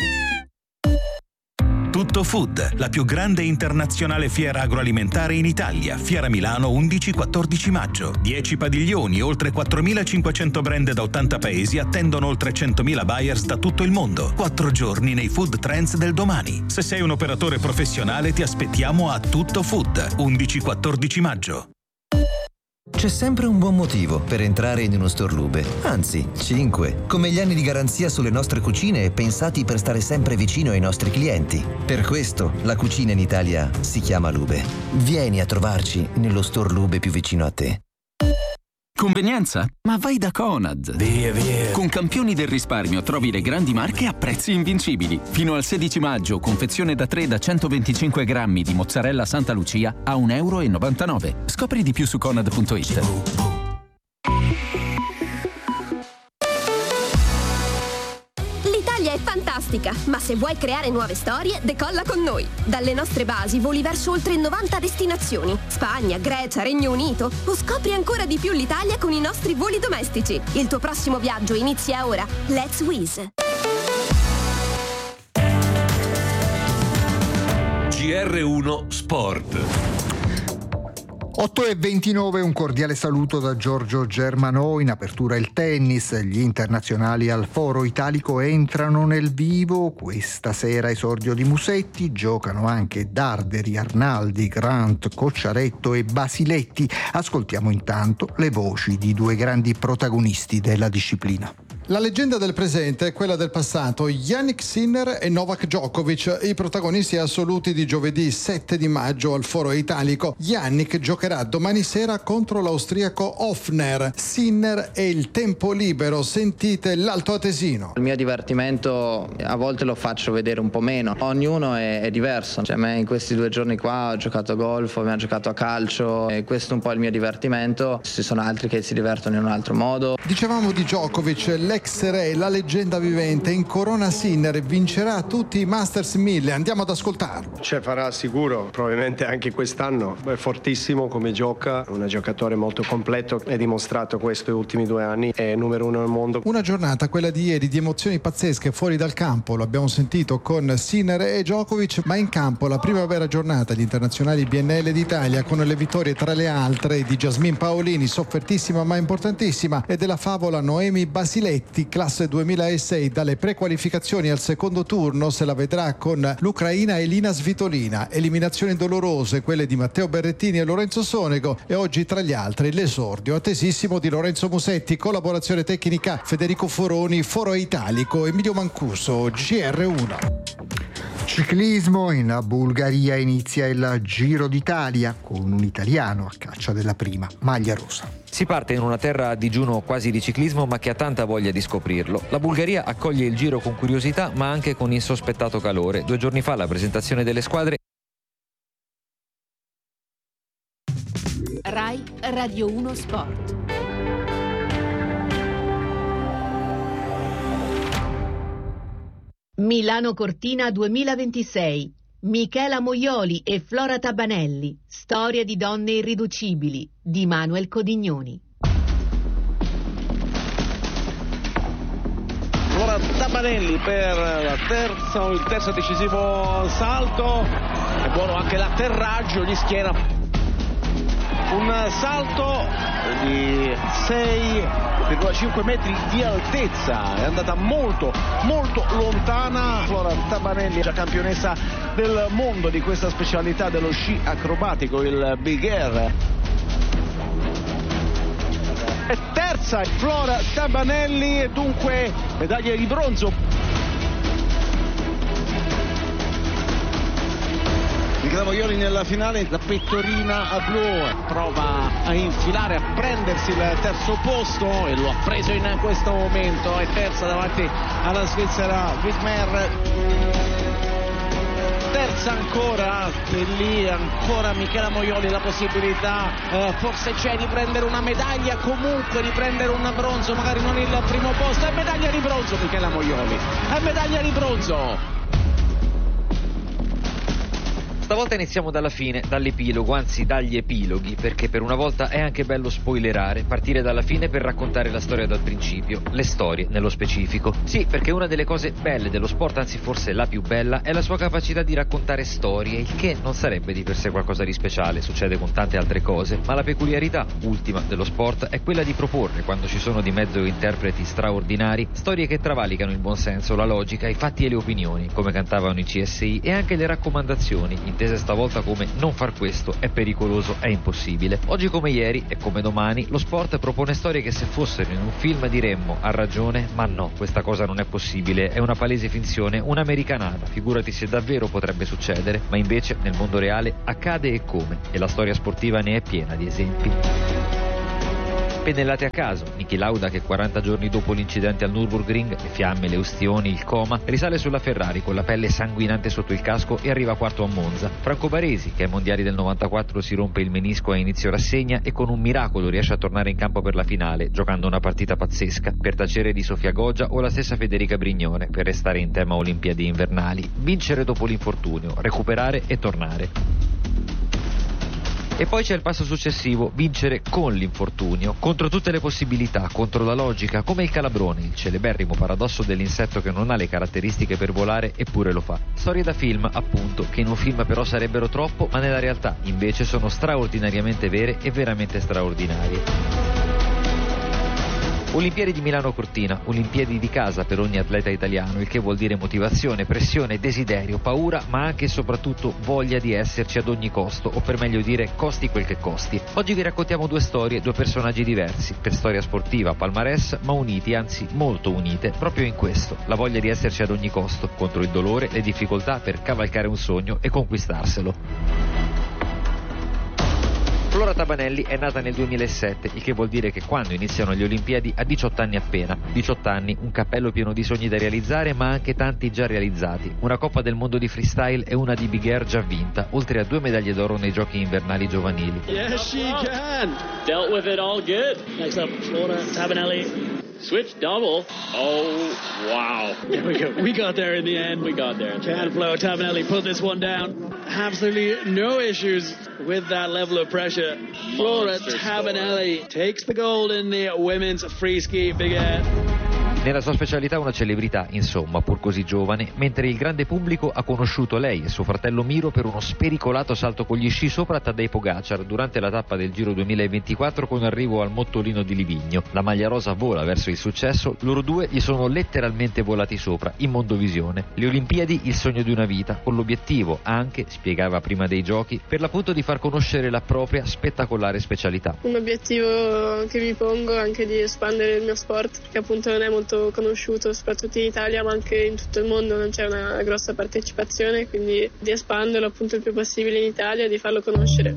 Tutto Food, la più grande internazionale fiera agroalimentare in Italia. Fiera Milano undici quattordici maggio. dieci padiglioni, oltre quattromilacinquecento brand da ottanta paesi attendono oltre centomila buyers da tutto il mondo. Quattro giorni nei food trends del domani. Se sei un operatore professionale ti aspettiamo a Tutto Food, undici quattordici maggio. C'è sempre un buon motivo per entrare in uno store Lube, anzi, cinque, come gli anni di garanzia sulle nostre cucine pensati per stare sempre vicino ai nostri clienti. Per questo la cucina in Italia si chiama Lube. Vieni a trovarci nello store Lube più vicino a te. Convenienza? Ma vai da Conad! Via, via. Con campioni del risparmio trovi le grandi marche a prezzi invincibili. Fino al sedici maggio, confezione da tre da centoventicinque grammi di mozzarella Santa Lucia a un euro e novantanove. Scopri di più su conad punto it. l'Italia è fantastica, ma se vuoi creare nuove storie, decolla con noi. Dalle nostre basi voli verso oltre novanta destinazioni. Spagna, Grecia, Regno Unito. O scopri ancora di più l'Italia con i nostri voli domestici. Il tuo prossimo viaggio inizia ora. Let's Wizz. G R uno Sport. otto e ventinove, un cordiale saluto da Giorgio Germanò. In apertura il tennis, gli internazionali al Foro Italico entrano nel vivo. Questa sera esordio di Musetti, giocano anche Darderi, Arnaldi, Grant, Cocciaretto e Basiletti. Ascoltiamo intanto le voci di due grandi protagonisti della disciplina. La leggenda del presente è quella del passato, Jannik Sinner e Novak Djokovic, i protagonisti assoluti di giovedì sette di maggio al Foro Italico. Jannik giocherà domani sera contro l'austriaco Hofner. Sinner e il tempo libero, sentite l'Alto Atesino. Il mio divertimento a volte lo faccio vedere un po' meno, ognuno è, è diverso. Cioè, a me in questi due giorni qua ho giocato a golf, mi ha giocato a calcio e questo è un po' il mio divertimento. Ci sono altri che si divertono in un altro modo. Dicevamo di Djokovic, l'ex re, la leggenda vivente, in corona Sinner, vincerà tutti i Masters mille. Andiamo ad ascoltarlo. Ce farà sicuro, probabilmente anche quest'anno. È fortissimo come gioca, un giocatore molto completo, è dimostrato questo negli ultimi due anni, è numero uno nel mondo. Una giornata, quella di ieri, di emozioni pazzesche fuori dal campo, lo abbiamo sentito con Sinner e Djokovic, ma in campo la prima vera giornata, gli internazionali B N L d'Italia, con le vittorie tra le altre di Jasmine Paolini, soffertissima ma importantissima, e della favola Noemi Basiletti, classe duemilasei. Dalle prequalificazioni al secondo turno se la vedrà con l'ucraina Elina Svitolina. Eliminazioni dolorose, quelle di Matteo Berrettini e Lorenzo Sonego, e oggi tra gli altri l'esordio attesissimo di Lorenzo Musetti, collaborazione tecnica Federico Foroni, Foro Italico Emilio Mancuso, G R uno. Ciclismo, in Bulgaria inizia il Giro d'Italia con un italiano a caccia della prima maglia rosa. Si parte in una terra a digiuno quasi di ciclismo, ma che ha tanta voglia di scoprirlo. La Bulgaria accoglie il Giro con curiosità, ma anche con insospettato calore. Due giorni fa la presentazione delle squadre. Rai Radio uno Sport. Milano Cortina duemilaventisei. Michela Moioli e Flora Tabanelli. Storia di donne irriducibili di Manuel Codignoni. Flora Tabanelli per la terza, il terzo decisivo salto. È buono anche l'atterraggio, gli schiena un salto di sei virgola cinque metri di altezza, è andata molto molto lontana. Flora Tabanelli, già campionessa del mondo di questa specialità dello sci acrobatico, il Big Air. È terza Flora Tabanelli e dunque medaglia di bronzo. Michela Moioli nella finale, la pettorina a blu prova a infilare, a prendersi il terzo posto e lo ha preso in questo momento, è terza davanti alla svizzera Wismer. Terza ancora, e lì ancora Michela Moioli, la possibilità eh, forse c'è di prendere una medaglia, comunque di prendere un bronzo, magari non il primo posto, è medaglia di bronzo Michela Moioli, è medaglia di bronzo. Stavolta iniziamo dalla fine, dall'epilogo, anzi dagli epiloghi, perché per una volta è anche bello spoilerare, partire dalla fine per raccontare la storia dal principio, le storie nello specifico. Sì, perché una delle cose belle dello sport, anzi forse la più bella, è la sua capacità di raccontare storie, il che non sarebbe di per sé qualcosa di speciale, succede con tante altre cose, ma la peculiarità ultima dello sport è quella di proporre, quando ci sono di mezzo interpreti straordinari, storie che travalicano il buonsenso, la logica, i fatti e le opinioni, come cantavano i C S I, e anche le raccomandazioni, intese stavolta come non far questo, è pericoloso, è impossibile. Oggi come ieri e come domani lo sport propone storie che se fossero in un film diremmo ha ragione, ma no, questa cosa non è possibile, è una palese finzione, un'americanata, figurati se davvero potrebbe succedere, ma invece nel mondo reale accade e come, e la storia sportiva ne è piena di esempi. Pennellate a caso, Niki Lauda che quaranta giorni dopo l'incidente al Nürburgring, le fiamme, le ustioni, il coma, risale sulla Ferrari con la pelle sanguinante sotto il casco e arriva quarto a Monza. Franco Baresi che ai mondiali del novantaquattro si rompe il menisco a inizio rassegna e con un miracolo riesce a tornare in campo per la finale, giocando una partita pazzesca, per tacere di Sofia Goggia o la stessa Federica Brignone, per restare in tema Olimpiadi invernali. Vincere dopo l'infortunio, recuperare e tornare. E poi c'è il passo successivo, vincere con l'infortunio, contro tutte le possibilità, contro la logica, come il calabrone, il celeberrimo paradosso dell'insetto che non ha le caratteristiche per volare eppure lo fa. Storie da film, appunto, che in un film però sarebbero troppo, ma nella realtà invece sono straordinariamente vere e veramente straordinarie. Olimpiadi di Milano Cortina, Olimpiadi di casa per ogni atleta italiano, il che vuol dire motivazione, pressione, desiderio, paura, ma anche e soprattutto voglia di esserci ad ogni costo, o per meglio dire costi quel che costi. Oggi vi raccontiamo due storie, due personaggi diversi, per storia sportiva, palmarès, ma uniti, anzi molto unite, proprio in questo, la voglia di esserci ad ogni costo, contro il dolore, le difficoltà per cavalcare un sogno e conquistarselo. Flora Tabanelli è nata nel duemilasette, il che vuol dire che quando iniziano le Olimpiadi ha diciotto anni appena. diciotto anni, un cappello pieno di sogni da realizzare, ma anche tanti già realizzati. Una Coppa del Mondo di freestyle e una di Big Air già vinta, oltre a due medaglie d'oro nei Giochi invernali giovanili. Yes, she can. Dealt with it all good. Next up, Flora Tabanelli. Switch double. Oh, wow. There we go. We got there in the end. We got there. Can Flora Tabanelli put this one down? Absolutely no issues with that level of pressure. Flora Tabanelli takes the gold in the women's free ski big air. Nella sua specialità una celebrità, insomma, pur così giovane, mentre il grande pubblico ha conosciuto lei e suo fratello Miro per uno spericolato salto con gli sci sopra Tadej Pogacar durante la tappa del Giro duemilaventiquattro con arrivo al Mottolino di Livigno. La maglia rosa vola verso il successo, loro due gli sono letteralmente volati sopra, in mondovisione. Le Olimpiadi, il sogno di una vita, con l'obiettivo anche, spiegava prima dei giochi, per l'appunto di far conoscere la propria spettacolare specialità. Un obiettivo che mi pongo è anche di espandere il mio sport, perché appunto non è molto conosciuto soprattutto in Italia, ma anche in tutto il mondo non c'è una grossa partecipazione, quindi di espanderlo appunto il più possibile in Italia e di farlo conoscere.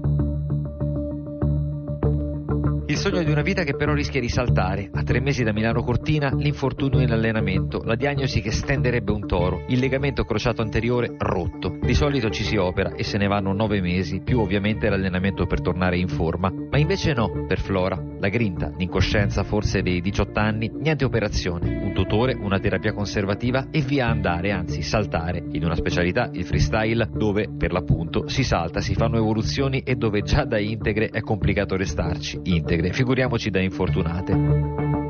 Il sogno di una vita che però rischia di saltare. A tre mesi da Milano Cortina, l'infortunio in allenamento, la diagnosi che stenderebbe un toro, il legamento crociato anteriore rotto. Di solito ci si opera e se ne vanno nove mesi, più ovviamente l'allenamento per tornare in forma. Ma invece no, per Flora. La grinta, l'incoscienza forse dei diciotto anni, niente operazione, un tutore, una terapia conservativa e via andare, anzi saltare, in una specialità, il freestyle, dove per l'appunto si salta, si fanno evoluzioni e dove già da integre è complicato restarci. Integre, figuriamoci da infortunate.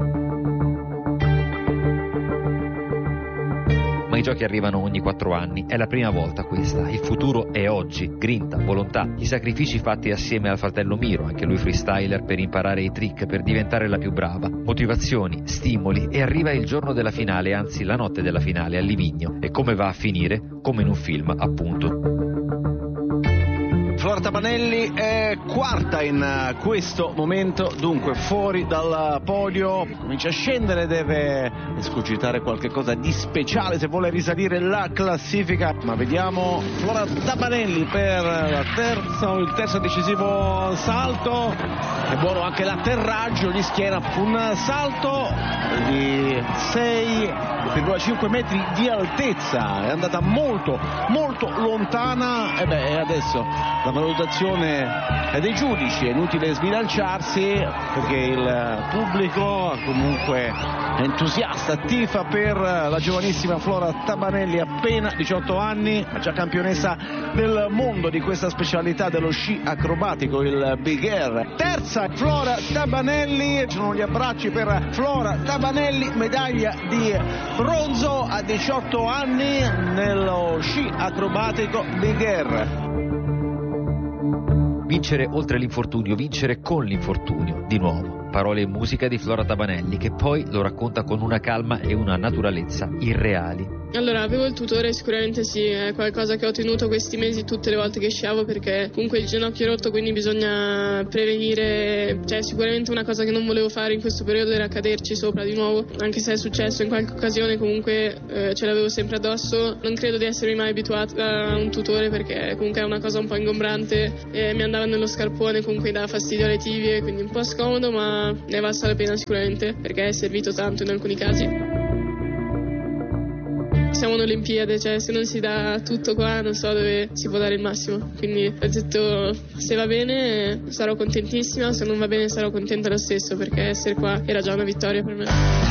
Ma i giochi arrivano ogni quattro anni, è la prima volta questa, il futuro è oggi, grinta, volontà, i sacrifici fatti assieme al fratello Miro, anche lui freestyler, per imparare i trick, per diventare la più brava, motivazioni, stimoli e arriva il giorno della finale, anzi la notte della finale a Livigno. E come va a finire? Come in un film, appunto. Flora Tabanelli è quarta in questo momento, dunque fuori dal podio, comincia a scendere, deve escogitare qualche cosa di speciale se vuole risalire la classifica, ma vediamo Flora Tabanelli per la terza, il terzo decisivo salto, è buono anche l'atterraggio, gli schiena un salto di sei virgola cinque metri di altezza, è andata molto molto lontana e beh adesso la valutazione è dei giudici, è inutile sbilanciarsi perché il pubblico comunque è entusiasta, tifa per la giovanissima Flora Tabanelli, appena diciotto anni, già campionessa del mondo di questa specialità dello sci acrobatico, il Big Air. Terza Flora Tabanelli, ci sono gli abbracci per Flora Tabanelli, medaglia di bronzo a diciotto anni nello sci acrobatico Big Air. Vincere oltre l'infortunio, vincere con l'infortunio, di nuovo. Parole e musica di Flora Tabanelli, che poi lo racconta con una calma e una naturalezza irreali. Allora, avevo il tutore, sicuramente sì, è qualcosa che ho tenuto questi mesi tutte le volte che sciavo, perché comunque il ginocchio è rotto, quindi bisogna prevenire, cioè sicuramente una cosa che non volevo fare in questo periodo era caderci sopra di nuovo, anche se è successo in qualche occasione comunque eh, ce l'avevo sempre addosso. Non credo di essermi mai abituata a un tutore perché comunque è una cosa un po' ingombrante e mi andava nello scarpone, comunque dà fastidio alle tibie, quindi un po' scomodo, ma ma ne è valsa la pena sicuramente, perché è servito tanto in alcuni casi. Siamo un'Olimpiade, cioè se non si dà tutto qua non so dove si può dare il massimo, quindi ho detto se va bene sarò contentissima, se non va bene sarò contenta lo stesso, perché essere qua era già una vittoria per me.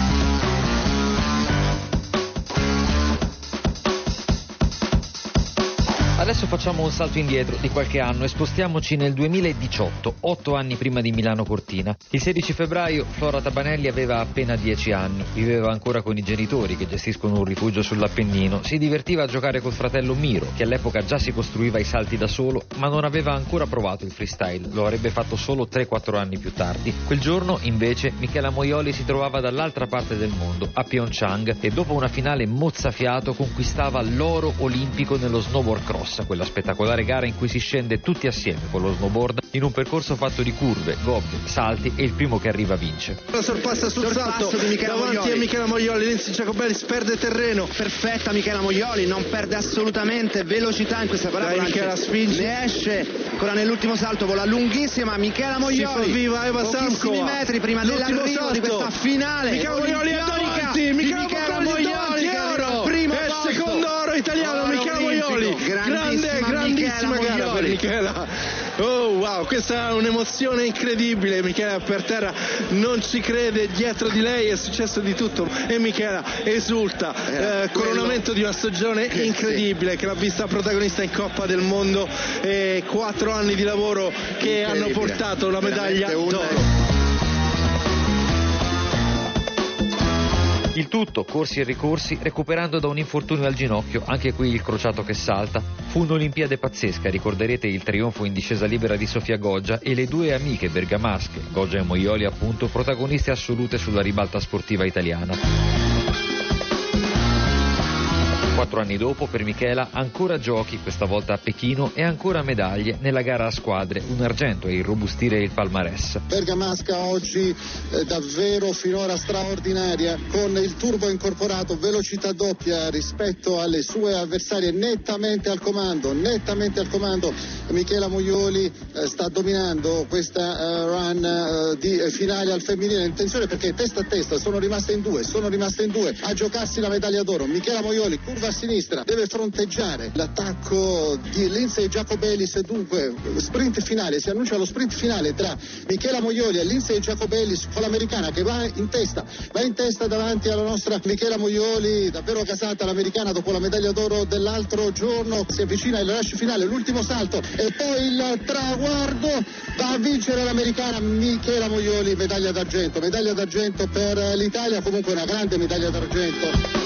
Adesso facciamo un salto indietro di qualche anno e spostiamoci nel duemiladiciotto, otto anni prima di Milano Cortina. Il sedici febbraio Flora Tabanelli aveva appena dieci anni, viveva ancora con i genitori che gestiscono un rifugio sull'Appennino, si divertiva a giocare col fratello Miro, che all'epoca già si costruiva i salti da solo, ma non aveva ancora provato il freestyle, lo avrebbe fatto solo tre quattro anni più tardi. Quel giorno, invece, Michela Moioli si trovava dall'altra parte del mondo, a Pyeongchang, e dopo una finale mozzafiato conquistava l'oro olimpico nello snowboard cross, quella spettacolare gara in cui si scende tutti assieme con lo snowboard in un percorso fatto di curve, gobbie, salti e il primo che arriva vince. La sorpassa sul salto di Michela davanti Moioli. a Michela Moioli, Lindsay Jacobellis perde terreno. Perfetta Michela Moioli, non perde assolutamente velocità in questa parabola. Dai, Michela spinge. Ne esce ancora nell'ultimo salto, vola lunghissima Michela Moioli. Si fa viva Eva pochissimi metri prima dell'arrivo salto di questa finale. Michela Moioli è davanti, Michela, Michela Moioli, oro. Primo è il secondo oro italiano, oro Michela Moioli. Grande, grandissima Michela gara per Michela. Oh wow, questa è un'emozione incredibile. Michela per terra non ci crede, dietro di lei è successo di tutto e Michela esulta. Eh, coronamento di una stagione incredibile che l'ha vista protagonista in Coppa del Mondo e quattro anni di lavoro che hanno portato la medaglia d'oro. Il tutto, corsi e ricorsi, recuperando da un infortunio al ginocchio, anche qui il crociato che salta. Fu un'Olimpiade pazzesca, ricorderete il trionfo in discesa libera di Sofia Goggia e le due amiche bergamasche, Goggia e Moioli appunto, protagoniste assolute sulla ribalta sportiva italiana. Quattro anni dopo, per Michela, ancora giochi, questa volta a Pechino, e ancora medaglie nella gara a squadre, un argento a irrobustire il palmarès. Bergamasca oggi eh, davvero finora straordinaria, con il turbo incorporato, velocità doppia rispetto alle sue avversarie, nettamente al comando, nettamente al comando. Michela Moioli eh, sta dominando questa eh, run eh, di eh, finale al femminile. Attenzione perché testa a testa sono rimaste in due, sono rimaste in due a giocarsi la medaglia d'oro. Michela Moioli, curva a sinistra, deve fronteggiare l'attacco di Lindsay Jacobellis, dunque sprint finale, si annuncia lo sprint finale tra Michela Moioli e Lindsay Jacobellis con l'americana che va in testa, va in testa davanti alla nostra Michela Moioli, davvero casata l'americana dopo la medaglia d'oro dell'altro giorno, si avvicina il rush finale, l'ultimo salto e poi il traguardo, va a vincere l'americana Michela Moioli, medaglia d'argento, medaglia d'argento per l'Italia, comunque una grande medaglia d'argento.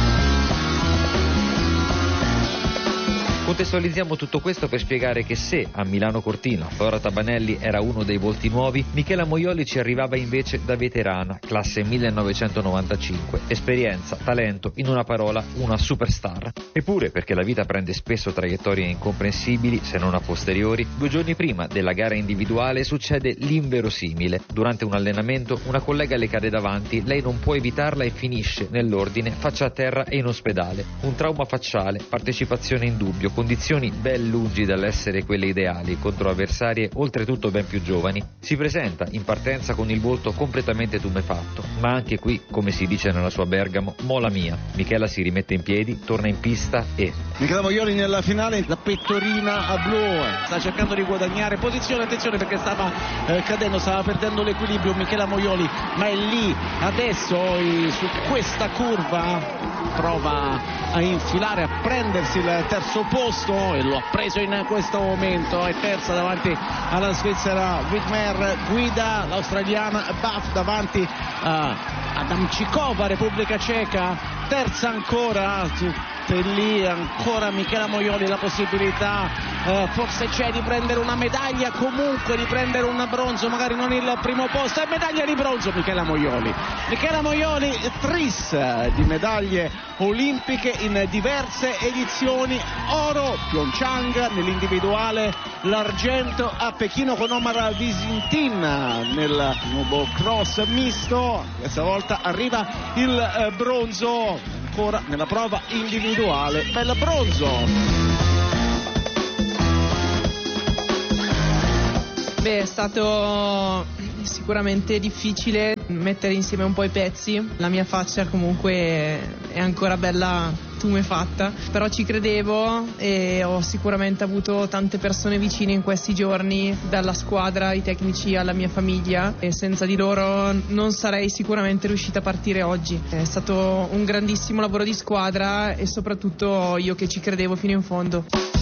Contestualizziamo tutto questo per spiegare che se a Milano Cortina Flora Tabanelli era uno dei volti nuovi, Michela Moioli ci arrivava invece da veterana, classe millenovecentonovantacinque, esperienza, talento, in una parola una superstar. Eppure, perché la vita prende spesso traiettorie incomprensibili, se non a posteriori, due giorni prima della gara individuale succede l'inverosimile. Durante un allenamento una collega le cade davanti, lei non può evitarla e finisce nell'ordine faccia a terra e in ospedale. Un trauma facciale, partecipazione in dubbio, condizioni ben lungi dall'essere quelle ideali contro avversarie oltretutto ben più giovani. Si presenta in partenza con il volto completamente tumefatto, ma anche qui, come si dice nella sua Bergamo, mola mia. Michela si rimette in piedi, torna in pista e... Michela Moioli nella finale, la pettorina a blu, sta cercando di guadagnare posizione, attenzione perché stava eh, cadendo, stava perdendo l'equilibrio Michela Moioli, ma è lì adesso eh, su questa curva prova a infilare, a prendersi il terzo posto e lo ha preso in questo momento, è terza davanti alla svizzera Widmer, guida l'australiana Buff davanti a Adamčíková, Repubblica Ceca, terza ancora, tutte lì, ancora Michela Moioli, la possibilità eh, forse c'è di prendere una medaglia, comunque di prendere un bronzo, magari non il primo posto, e medaglia di bronzo Michela Moioli. Michela Moioli tris di medaglie olimpiche in diverse edizioni, oro Pyeongchang nell'individuale, l'argento a Pechino con Omar Visintin nel snowboard cross misto, questa volta arriva il eh, bronzo ancora nella prova individuale, bel bronzo. Beh, è stato sicuramente difficile mettere insieme un po' i pezzi. La mia faccia comunque è ancora bella tumefatta, però ci credevo e ho sicuramente avuto tante persone vicine in questi giorni, dalla squadra, ai tecnici, alla mia famiglia, e senza di loro non sarei sicuramente riuscita a partire oggi. È stato un grandissimo lavoro di squadra e soprattutto io che ci credevo fino in fondo.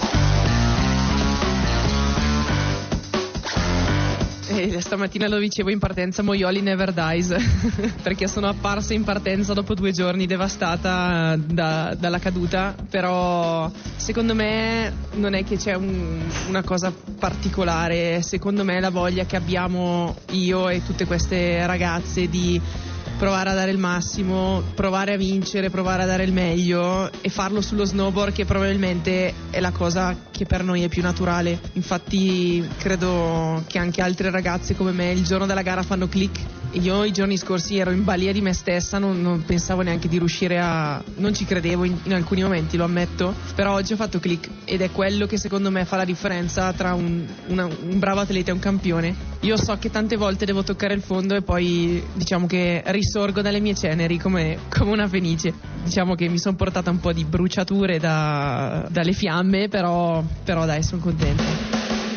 E stamattina lo dicevo in partenza, Moioli never dies, perché sono apparsa in partenza dopo due giorni devastata da, dalla caduta, però secondo me non è che c'è un, una cosa particolare, secondo me la voglia che abbiamo io e tutte queste ragazze di provare a dare il massimo, provare a vincere, provare a dare il meglio e farlo sullo snowboard, che probabilmente è la cosa che per noi è più naturale. Infatti credo che anche altre ragazze come me il giorno della gara fanno click. Io i giorni scorsi ero in balia di me stessa, non, non pensavo neanche di riuscire a... non ci credevo in, in alcuni momenti, lo ammetto, però oggi ho fatto click ed è quello che secondo me fa la differenza tra un, una, un bravo atleta e un campione. Io so che tante volte devo toccare il fondo e poi diciamo che risorgo dalle mie ceneri come, come una fenice. Diciamo che mi sono portata un po' di bruciature da, dalle fiamme, però, però dai, sono contenta.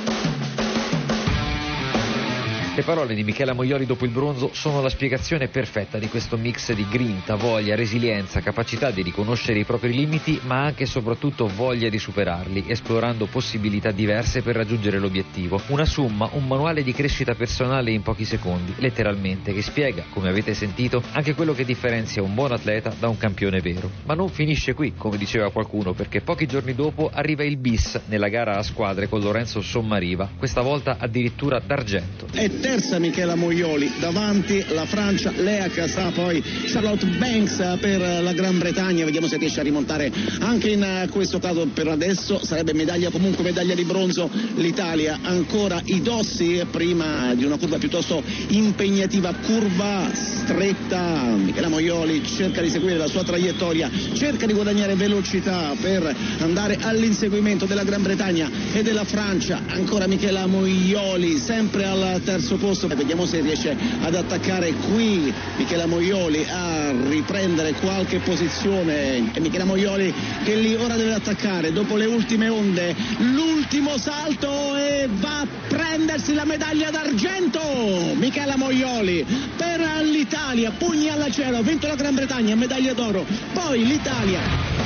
Le parole di Michela Moioli dopo il bronzo sono la spiegazione perfetta di questo mix di grinta, voglia, resilienza, capacità di riconoscere i propri limiti, ma anche e soprattutto voglia di superarli, esplorando possibilità diverse per raggiungere l'obiettivo. Una summa, un manuale di crescita personale in pochi secondi, letteralmente, che spiega, come avete sentito, anche quello che differenzia un buon atleta da un campione vero. Ma non finisce qui, come diceva qualcuno, perché pochi giorni dopo arriva il bis nella gara a squadre con Lorenzo Sommariva, questa volta addirittura d'argento. E terza Michela Moioli, davanti la Francia, Lea Cassà, poi Charlotte Banks per la Gran Bretagna. Vediamo se riesce a rimontare anche in questo caso. Per adesso sarebbe medaglia, comunque medaglia di bronzo l'Italia. Ancora i Dossi prima di una curva piuttosto impegnativa, curva stretta. Michela Moioli cerca di seguire la sua traiettoria, cerca di guadagnare velocità per andare all'inseguimento della Gran Bretagna e della Francia. Ancora Michela Moioli sempre al terzo posto, vediamo se riesce ad attaccare qui Michela Moioli, a riprendere qualche posizione. E Michela Moioli che lì ora deve attaccare dopo le ultime onde, l'ultimo salto e va a prendersi la medaglia d'argento. Michela Moioli per l'Italia, pugni alla cielo, ha vinto la Gran Bretagna, medaglia d'oro, poi l'Italia.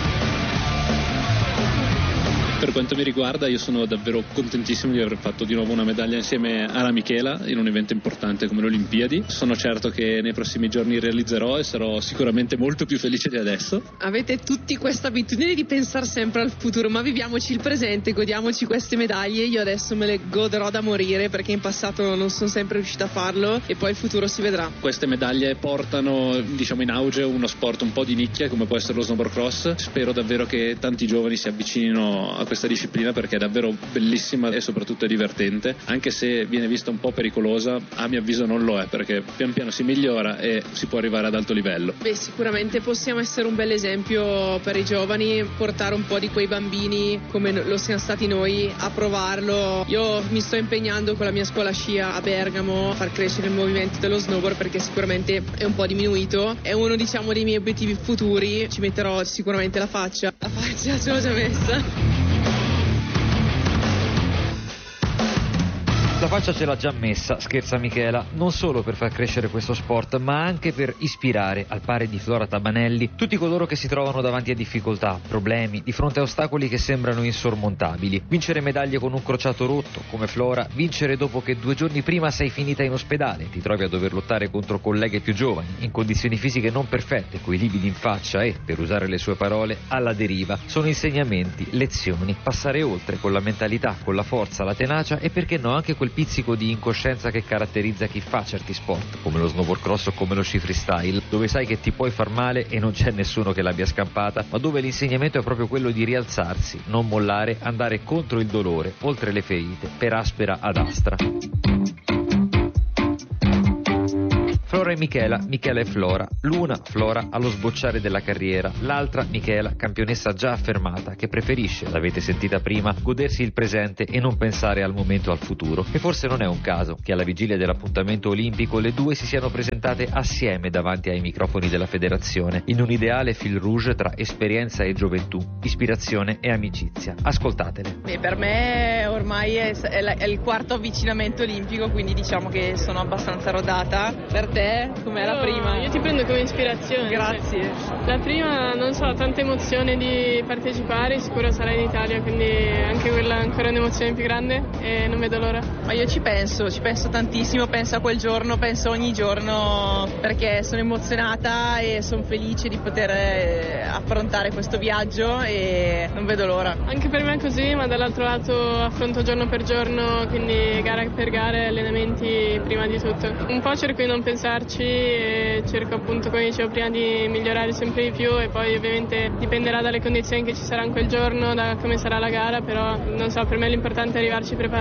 Per quanto mi riguarda io sono davvero contentissimo di aver fatto di nuovo una medaglia insieme alla Michela in un evento importante come le Olimpiadi. Sono certo che nei prossimi giorni realizzerò e sarò sicuramente molto più felice di adesso. Avete tutti questa abitudine di pensare sempre al futuro, ma viviamoci il presente, godiamoci queste medaglie. Io adesso me le goderò da morire perché in passato non sono sempre riuscita a farlo e poi il futuro si vedrà. Queste medaglie portano, diciamo, in auge uno sport un po' di nicchia come può essere lo snowboard cross. Spero davvero che tanti giovani si avvicinino a questa disciplina perché è davvero bellissima e soprattutto è divertente, anche se viene vista un po' pericolosa. A mio avviso non lo è, perché pian piano si migliora e si può arrivare ad alto livello. Beh, sicuramente possiamo essere un bel esempio per i giovani, portare un po' di quei bambini come lo siamo stati noi a provarlo. Io mi sto impegnando con la mia scuola scia a Bergamo a far crescere il movimento dello snowboard perché sicuramente è un po' diminuito, è uno, diciamo, dei miei obiettivi futuri. Ci metterò sicuramente la faccia la faccia ce l'ho già messa. La faccia ce l'ha già messa, scherza Michela, non solo per far crescere questo sport, ma anche per ispirare, al pari di Flora Tabanelli, tutti coloro che si trovano davanti a difficoltà, problemi, di fronte a ostacoli che sembrano insormontabili. Vincere medaglie con un crociato rotto, come Flora, vincere dopo che due giorni prima sei finita in ospedale, ti trovi a dover lottare contro colleghe più giovani, in condizioni fisiche non perfette, coi lividi in faccia e, per usare le sue parole, alla deriva. Sono insegnamenti, lezioni, passare oltre con la mentalità, con la forza, la tenacia e perché no anche quel pizzico di incoscienza che caratterizza chi fa certi sport, come lo snowboard cross o come lo sci freestyle, dove sai che ti puoi far male e non c'è nessuno che l'abbia scampata, ma dove l'insegnamento è proprio quello di rialzarsi, non mollare, andare contro il dolore, oltre le ferite, per aspera ad astra. Flora Laura e Michela, Michela e Flora. L'una, Flora, allo sbocciare della carriera. L'altra, Michela, campionessa già affermata, che preferisce, l'avete sentita prima, godersi il presente e non pensare al momento o al futuro. E forse non è un caso che alla vigilia dell'appuntamento olimpico le due si siano presentate assieme davanti ai microfoni della federazione, in un ideale fil rouge tra esperienza e gioventù, ispirazione e amicizia. Ascoltatele. Beh, per me ormai è, è, la, è il quarto avvicinamento olimpico, quindi diciamo che sono abbastanza rodata. Per te, com'è la prima? Io ti prendo come ispirazione. Grazie. La prima, non so, tanta emozione di partecipare, sicuro sarà in Italia, quindi anche quella è ancora un'emozione più grande e non vedo l'ora. Ma io ci penso, ci penso tantissimo, penso a quel giorno, penso ogni giorno, perché sono emozionata e sono felice di poter affrontare questo viaggio e non vedo l'ora. Anche per me è così, ma dall'altro lato affronto giorno per giorno, quindi gara per gara, allenamenti prima di tutto. Un po' cerco di non pensarci e cerco appunto, come dicevo prima, di migliorare sempre di più e poi ovviamente dipenderà dalle condizioni che ci saranno quel giorno, da come sarà la gara, però non so, per me l'importante è arrivarci preparati.